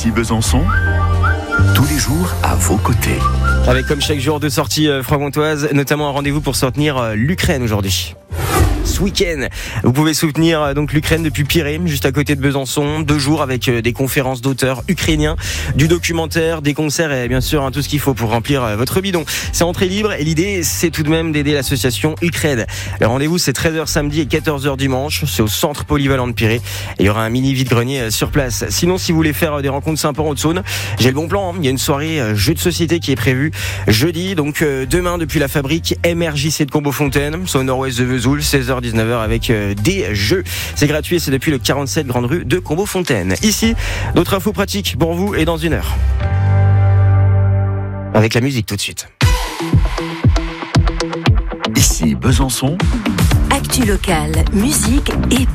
Ici Besançon, tous les jours à vos côtés. Avec comme chaque jour de sortie franc-comtoise, notamment un rendez-vous pour soutenir l'Ukraine aujourd'hui. Ce week-end, vous pouvez soutenir donc l'Ukraine depuis Pirée, juste à côté de Besançon. 2 jours avec des conférences d'auteurs ukrainiens, du documentaire, des concerts et bien sûr tout ce qu'il faut pour remplir votre bidon. C'est entrée libre et l'idée c'est tout de même d'aider l'association Ukraine. Le rendez-vous c'est 13h samedi et 14h dimanche. C'est au centre polyvalent de Pirée. Et il y aura un mini vide-grenier sur place. Sinon, si vous voulez faire des rencontres sympas en Haute-Saône, j'ai le bon plan. Il y a une soirée jeu de société qui est prévue jeudi, donc demain depuis la fabrique MRJC de Combeau-Fontaine, c'est au nord-ouest de Vesoul, 16h-19h avec des jeux. C'est gratuit et c'est depuis le 47 Grande Rue de Combeau-Fontaine. Ici, d'autres infos pratiques pour vous et dans 1 heure. Avec la musique tout de suite. Ici Besançon, Actu locale, musique et